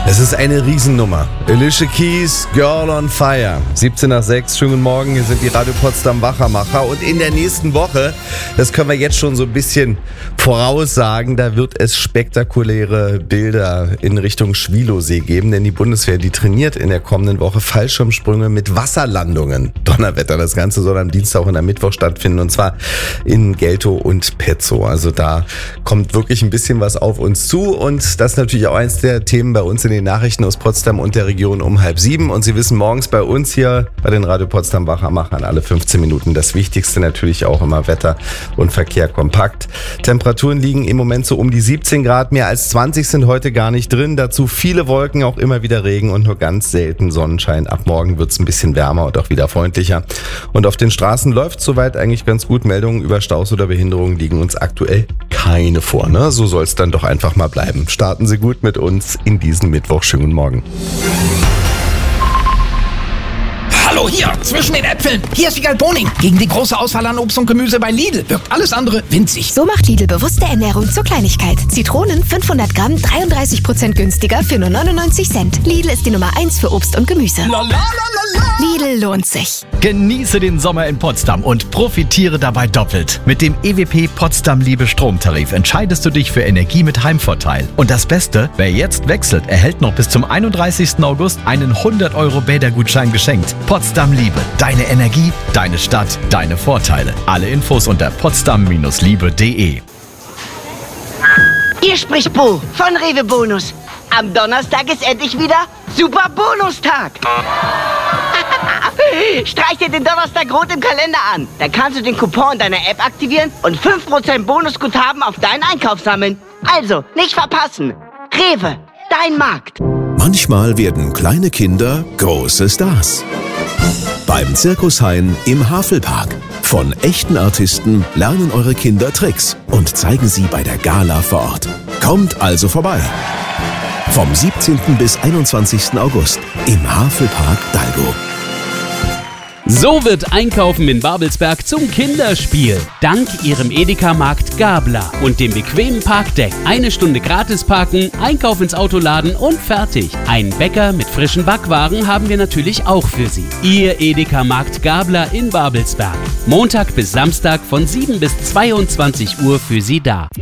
Es ist eine Riesennummer. Alicia Keys, Girl on Fire. 17 nach 6, schönen guten Morgen, hier sind die Radio Potsdam Wachermacher. Und in der nächsten Woche, das können wir jetzt schon so ein bisschen voraussagen, da wird es spektakuläre Bilder in Richtung Schwielowsee geben. Denn die Bundeswehr, die trainiert in der kommenden Woche Fallschirmsprünge mit Wasserlandungen. Donnerwetter, das Ganze soll am Dienstag und am Mittwoch stattfinden. Und zwar in Geltow und Petzow. Also da kommt wirklich ein bisschen was auf uns zu. Und das ist natürlich auch eins der Themen bei uns in den Nachrichten aus Potsdam und der Region um 6:30. Und Sie wissen, morgens bei uns hier bei den Radio Potsdam Wachermachern alle 15 Minuten das Wichtigste, natürlich auch immer Wetter und Verkehr kompakt. Temperaturen liegen im Moment so um die 17 Grad, mehr als 20 sind heute gar nicht drin. Dazu viele Wolken, auch immer wieder Regen und nur ganz selten Sonnenschein. Ab morgen wird es ein bisschen wärmer und auch wieder freundlicher. Und auf den Straßen läuft soweit eigentlich ganz gut. Meldungen über Staus oder Behinderungen liegen uns aktuell keine vor. Ne? So soll es dann doch einfach mal bleiben. Starten Sie gut mit uns in diesen Mittwoch. Schönen guten Morgen. Hallo, hier, zwischen den Äpfeln. Hier ist Wiegald Boning. Gegen die große Auswahl an Obst und Gemüse bei Lidl wirkt alles andere winzig. So macht Lidl bewusste Ernährung zur Kleinigkeit. Zitronen 500 Gramm, 33% günstiger für nur 99 Cent. Lidl ist die Nummer 1 für Obst und Gemüse. Lidl lohnt sich. Genieße den Sommer in Potsdam und profitiere dabei doppelt. Mit dem EWP Potsdam Liebe Stromtarif entscheidest du dich für Energie mit Heimvorteil. Und das Beste, wer jetzt wechselt, erhält noch bis zum 31. August einen 100€ Bädergutschein geschenkt. Potsdam Liebe, deine Energie, deine Stadt, deine Vorteile. Alle Infos unter potsdam-liebe.de. Hier spricht Bo von Rewe Bonus. Am Donnerstag ist endlich wieder Super Bonustag. Streich dir den Donnerstag rot im Kalender an. Da kannst du den Coupon in deiner App aktivieren und 5% Bonusguthaben auf deinen Einkauf sammeln. Also, nicht verpassen. Rewe, dein Markt. Manchmal werden kleine Kinder große Stars. Beim Circus Hein im Havelpark. Von echten Artisten lernen eure Kinder Tricks und zeigen sie bei der Gala vor Ort. Kommt also vorbei. Vom 17. bis 21. August im Havelpark Dalgo. So wird Einkaufen in Babelsberg zum Kinderspiel. Dank ihrem Edeka-Markt Gabler und dem bequemen Parkdeck. 1 Stunde gratis parken, Einkauf ins Auto laden und fertig. Ein Bäcker mit frischen Backwaren haben wir natürlich auch für Sie. Ihr Edeka-Markt Gabler in Babelsberg. Montag bis Samstag von 7 bis 22 Uhr für Sie da.